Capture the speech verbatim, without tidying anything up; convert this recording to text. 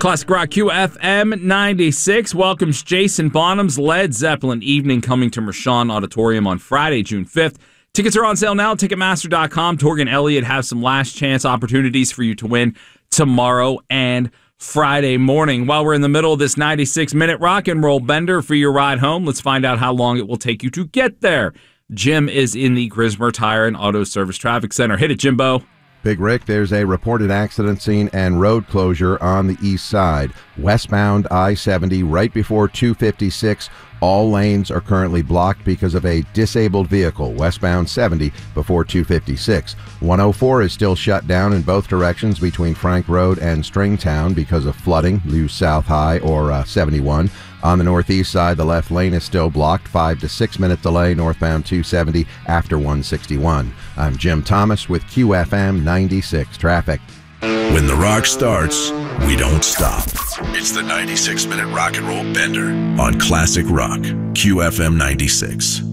Classic Rock Q F M ninety-six welcomes Jason Bonham's Led Zeppelin Evening coming to Mershon Auditorium on Friday, June fifth. Tickets are on sale now, Ticketmaster dot com. Torg and Elliott have some last chance opportunities for you to win tomorrow and Friday morning. While we're in the middle of this ninety-six minute rock and roll bender for your ride home, let's find out how long it will take you to get there. Jim is in the Grismer Tire and Auto Service Traffic Center. Hit it, Jimbo. Big Rick, there's a reported accident scene and road closure on the east side. Westbound I seventy right before two fifty-six. All lanes are currently blocked because of a disabled vehicle. Westbound seventy before two fifty-six. one oh four is still shut down in both directions between Frank Road and Stringtown because of flooding. Use South High or uh, seventy-one. On the northeast side, the left lane is still blocked. Five to six minute delay northbound two seventy after one sixty-one. I'm Jim Thomas with Q F M ninety-six traffic. When the rock starts, we don't stop. It's the ninety-six minute rock and roll bender on Classic Rock, Q F M ninety-six.